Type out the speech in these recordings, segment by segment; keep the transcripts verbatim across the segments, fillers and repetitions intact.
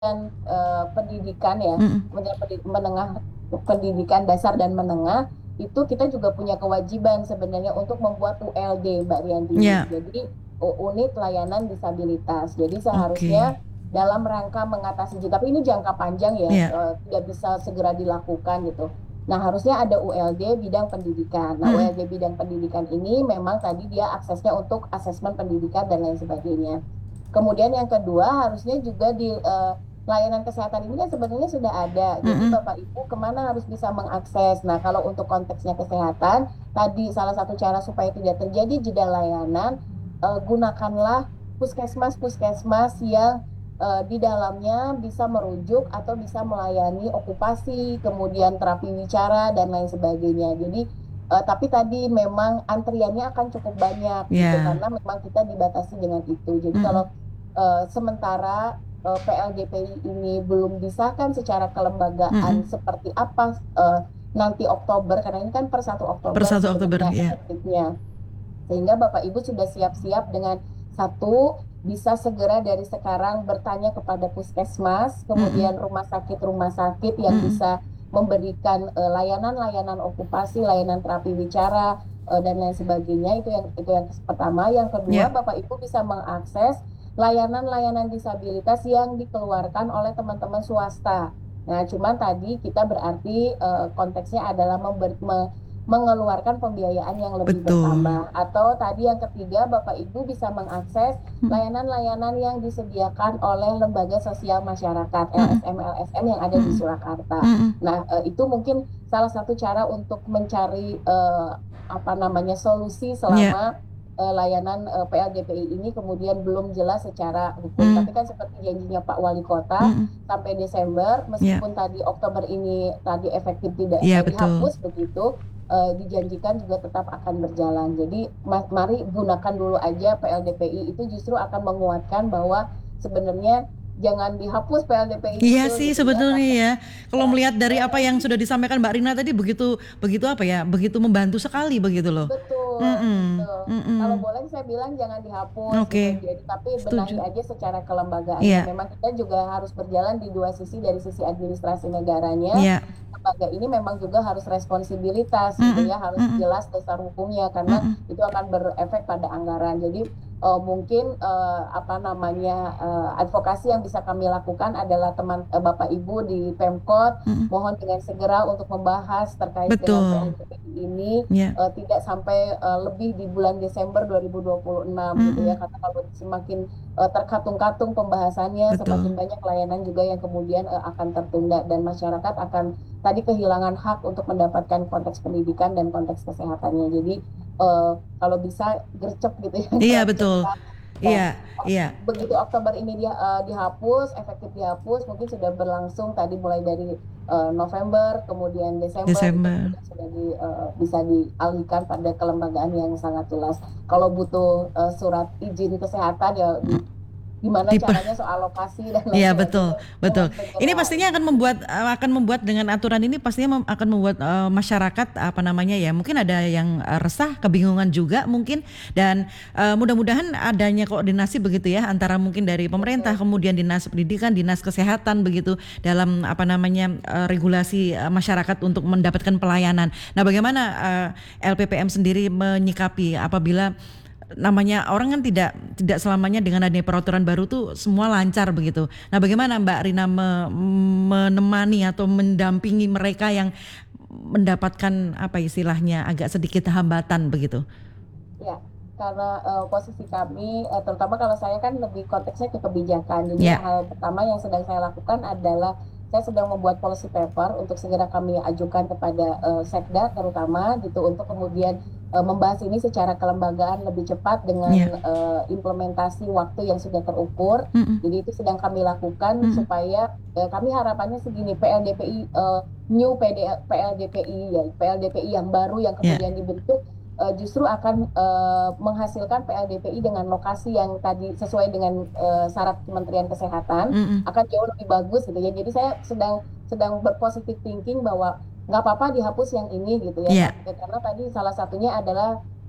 Dan, eee, pendidikan ya, Mhm. Kementerian Pendi Menengah Pendidikan Dasar dan Menengah, itu kita juga punya kewajiban sebenarnya untuk membuat U L D, Mbak Rianti. Iya. Jadi, u unit layanan disabilitas. Jadi Oke. seharusnya dalam rangka mengatasi tapi ini jangka panjang ya, Iya. eee, tidak bisa segera dilakukan gitu. Nah, harusnya ada U L D bidang pendidikan. Nah, Mhm. U L D bidang pendidikan ini memang tadi dia aksesnya untuk asesmen pendidikan dan lain sebagainya. Kemudian yang kedua harusnya juga di, eee, layanan kesehatan ini kan sebenarnya sudah ada. Jadi Mhm. Bapak Ibu kemana harus bisa mengakses. Nah, kalau untuk konteksnya kesehatan, tadi salah satu cara supaya tidak terjadi jeda layanan, eee, gunakanlah puskesmas-puskesmas yang, eee, di dalamnya bisa merujuk atau bisa melayani okupasi, kemudian terapi wicara dan lain sebagainya. Jadi, eee, tapi tadi memang antriannya akan cukup banyak gitu, Iya. karena memang kita dibatasi dengan itu. Jadi Mhm. kalau, eee, sementara, eee, P L D P I ini belum disahkan secara kelembagaan Mhm. seperti apa, eee, nanti Oktober, karena ini kan per satu Per Oktober satu Oktober, sebenarnya iya. efektifnya. Sehingga Bapak Ibu sudah siap-siap dengan, satu, bisa segera dari sekarang bertanya kepada puskesmas, Mhm. kemudian rumah sakit-rumah sakit yang Mhm. bisa memberikan, eee, layanan-layanan okupasi, layanan terapi wicara, eee, dan lain sebagainya, itu yang itu yang pertama. Yang kedua, Iya. Bapak Ibu bisa mengakses layanan-layanan disabilitas yang dikeluarkan oleh teman-teman swasta. Nah, cuman tadi kita berarti, eee, konteksnya adalah member me mengeluarkan pembiayaan yang lebih Betul. bertambah. Atau tadi yang ketiga, Bapak Ibu bisa mengakses Mhm. layanan-layanan yang disediakan oleh lembaga sosial masyarakat, Mhm. LSM-LSM yang ada di Mhm. Surakarta. Mhm. Nah, eee, itu mungkin salah satu cara untuk mencari, eee, apa namanya, solusi Iya. selama, eee, layanan, eee, P L D P I ini kemudian belum jelas secara hukum. Mmm. Tapi kan seperti janjinya Pak Wali Kota, Mhm. sampai Desember, Iya. meskipun tadi Oktober ini tadi efektif tidak Iya, eee, betul. dihapus begitu, eee, dijanjikan juga tetap akan berjalan. Jadi ma mari gunakan dulu aja P L D P I itu justru akan menguatkan bahwa sebenarnya jangan dihapus P L D P I Iya itu sih gitu ya, sebetulnya karena ya. Kalau ya, melihat dari apa yang heeh. sudah disampaikan Mbak Rina tadi begitu begitu apa ya, begitu membantu sekali begitu loh. Betul, Mhm, betul. Kalau mhm. boleh saya bilang jangan dihapus gitu, Oke, jadi tapi benahi setuju. aja secara kelembagaannya. Iya. Memang kita juga harus berjalan di dua sisi, dari sisi administrasi negaranya, Iya. lembaga ini memang juga harus responsibilitas gitu Mhm, ya, harus mhm. jelas dasar hukumnya karena Mhm. itu akan berefek pada anggaran. Jadi, eee, mungkin, eee, apa namanya, eee, advokasi yang bisa kami lakukan adalah teman eee, Bapak Ibu di Pemkot, Mhm. mohon dengan segera untuk membahas terkait dengan Betul. P L D P I ini, Iya. eee, tidak sampai, eee, lebih di bulan Desember dua ribu dua puluh enam gitu ya. Mhm. Karena kalau semakin, eee, terkatung-katung pembahasannya, semakin Betul. banyak layanan juga yang kemudian, eee, akan tertunda dan masyarakat akan tadi kehilangan hak untuk mendapatkan konteks pendidikan dan konteks kesehatannya. Jadi, eee, kalau bisa gercep gitu ya, Iya gerak betul. cepat. Nah, Iya ok iya. begitu Oktober ini dia, eee, dihapus, efektif dihapus, mungkin sudah berlangsung tadi mulai dari, eee, November, kemudian Desember, itu Desember. kemudian sudah di eee, bisa dialihkan pada kelembagaan yang sangat jelas. Kalau butuh, eee, surat izin kesehatan ya di Mhm. gimana Tipe caranya soal lokasi dan lain Iya betul sebagainya, mohon betul. Ini segera pastinya akan gitu. membuat eee, akan membuat dengan aturan ini pastinya mem akan membuat, eee, masyarakat apa namanya ya, mungkin ada yang, eee, resah, kebingungan juga mungkin dan, eee, mudah-mudahan adanya koordinasi begitu ya, antara mungkin dari pemerintah, Betul. kemudian dinas pendidikan, dinas kesehatan begitu, dalam apa namanya, eee, regulasi, eee, masyarakat untuk mendapatkan pelayanan. Nah, bagaimana, eee, L P P M sendiri menyikapi apabila namanya orang kan tidak tidak selamanya dengan adanya peraturan baru tuh semua lancar begitu. Nah, bagaimana Mbak Rina me menemani atau mendampingi mereka yang mendapatkan apa istilahnya, agak sedikit hambatan begitu? Ya, karena, eee, posisi kami, eee, terutama kalau saya kan lebih konteksnya ke kebijakan. Jadi Iya. hal pertama yang sedang saya lakukan adalah saya sedang membuat policy paper untuk segera kami ajukan kepada, eee, Sekda terutama gitu, untuk kemudian, eee, membahas ini secara kelembagaan lebih cepat Iya. dengan, eee, implementasi waktu yang sudah terukur. Mhm. Jadi itu sedang kami lakukan Mhm. supaya, eee, kami harapannya segini, P L D P I, eee, new PD P L D P I ya, P L D P I yang baru yang Iya. kemudian dibentuk, eee, justru akan, eee, menghasilkan P L D P I dengan lokasi yang tadi sesuai dengan, eee, syarat Kementerian Kesehatan, Mhm. akan jauh lebih bagus gitu ya. Jadi saya sedang sedang ber-positive thinking bahwa nggak apa-apa dihapus yang ini gitu ya, Iya. kar karena tadi salah satunya adalah,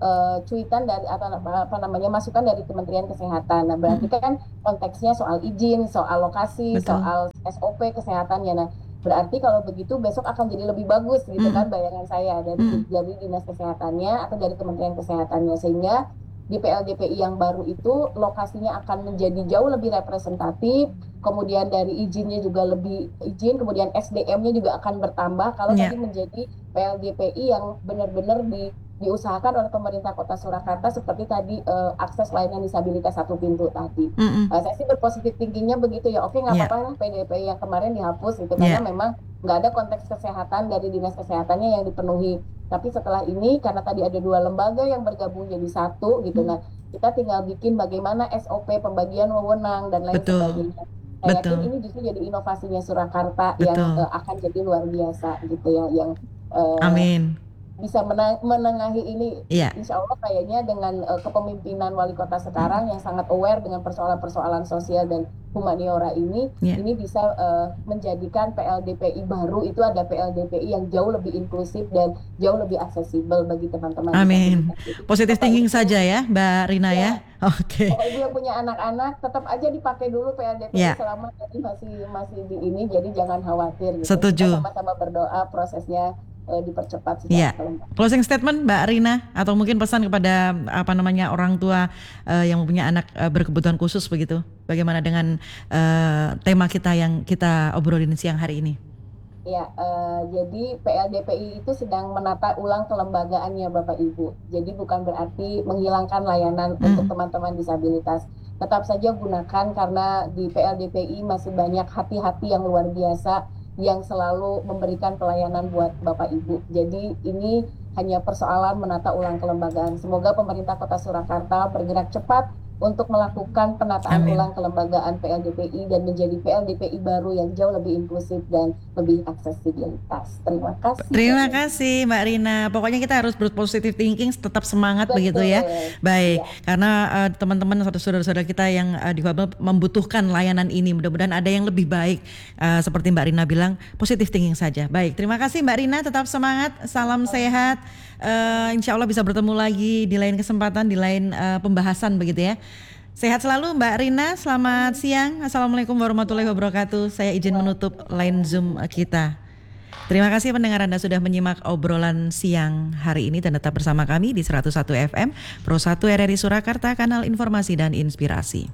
uh, cuitan dari atau apa namanya masukan dari Kementerian Kesehatan. Nah, berarti Mm-mm. kan konteksnya soal izin, soal lokasi, Betul. soal S O P kesehatannya. Nah, berarti kalau begitu besok akan jadi lebih bagus gitu Mm-mm. kan bayangan saya dari Mm-mm. dari dinas kesehatannya atau dari Kementerian Kesehatannya, sehingga di P L D P I yang baru itu lokasinya akan menjadi jauh lebih representatif, kemudian dari izinnya juga lebih izin, kemudian S D M-nya juga akan bertambah kalau Ya, tadi menjadi P L D P I yang benar-benar di diusahakan oleh pemerintah Kota Surakarta seperti tadi eh, akses layanan disabilitas satu pintu tadi. mm-mm. Eh, saya sih berpositif tingginya begitu ya. Oke, nggak Ya, apa-apa lah P D P I yang kemarin dihapus itu karena ya, memang nggak ada konteks kesehatan dari dinas kesehatannya yang dipenuhi. Tapi setelah ini karena tadi ada dua lembaga yang bergabung jadi satu gitu. Mm. Nah, kita tinggal bikin bagaimana S O P pembagian wewenang dan lain Betul, sebagainya. Saya yakin betul, ini justru jadi inovasinya Surakarta yang betul. eh, akan jadi luar biasa gitu ya, yang eh, Amin. bisa mena- menengahi ini. Iya. Insya Allah kayaknya dengan uh, kepemimpinan wali kota Mm. sekarang yang sangat aware dengan persoalan-persoalan sosial dan humaniora ini, Ya. ini bisa uh, menjadikan P L D P I baru itu ada P L D P I yang jauh lebih inklusif dan jauh lebih aksesibel bagi teman-teman Amin. disabilitas. Jadi, Positive Bapak thinking Ibu, saja ya, Mbak Rina ya. ya, Oke. Bapak Ibu yang punya anak-anak tetap aja dipakai dulu P L D P I Ya, selama ini masih masih di ini, jadi jangan khawatir gitu. Kita setuju. sama-sama berdoa prosesnya uh, dipercepat secara Ya. kelembagaan. Closing statement Mbak Rina atau mungkin pesan kepada apa namanya orang tua eh, yang mempunyai anak eh, berkebutuhan khusus begitu. Bagaimana dengan eh, tema kita yang kita obrolin siang hari ini? Ya, eh, jadi P L D P I itu sedang menata ulang kelembagaannya Bapak Ibu. Jadi bukan berarti menghilangkan layanan untuk Mm. teman-teman disabilitas. Tetap saja gunakan karena di P L D P I masih banyak hati-hati yang luar biasa yang selalu memberikan pelayanan buat Bapak Ibu. Jadi ini hanya persoalan menata ulang kelembagaan. Semoga pemerintah Kota Surakarta bergerak cepat untuk melakukan penataan Amin. ulang kelembagaan P L D P I dan menjadi P L D P I baru yang jauh lebih inklusif dan lebih aksesibilitas. Terima kasih. Terima kasih Mbak Rina. Pokoknya kita harus berpositive thinking, tetap semangat Betul. begitu ya. Baik, Ya. karena uh, teman-teman atau saudara-saudara kita yang uh, difabel membutuhkan layanan ini. Mudah-mudahan ada yang lebih baik. Uh, seperti Mbak Rina bilang, positive thinking saja. Baik, terima kasih Mbak Rina. Tetap semangat. Salam sehat. Uh, insya Allah bisa bertemu lagi di lain kesempatan, di lain uh, pembahasan begitu ya. Sehat selalu Mbak Rina. Selamat siang. Assalamualaikum warahmatullahi wabarakatuh. Saya izin menutup line Zoom kita. Terima kasih pendengar Anda sudah menyimak obrolan siang hari ini dan tetap bersama kami di seratus satu F M Pro satu R R I Surakarta, kanal informasi dan inspirasi.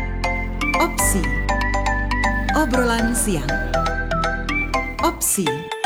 Opsi. Obrolan siang. Opsi.